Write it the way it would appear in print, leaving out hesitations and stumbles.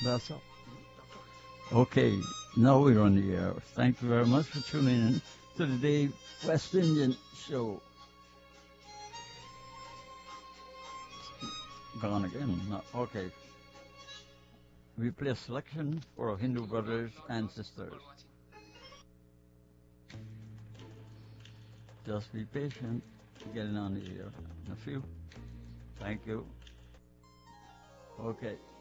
That's all. Okay, now we're on the air. Thank you very much for tuning in to the Dave West Indian Show. Gone again. No, okay. We play a selection for our Hindu brothers and sisters. Just be patient. Getting on the air in a few. Thank you. Okay.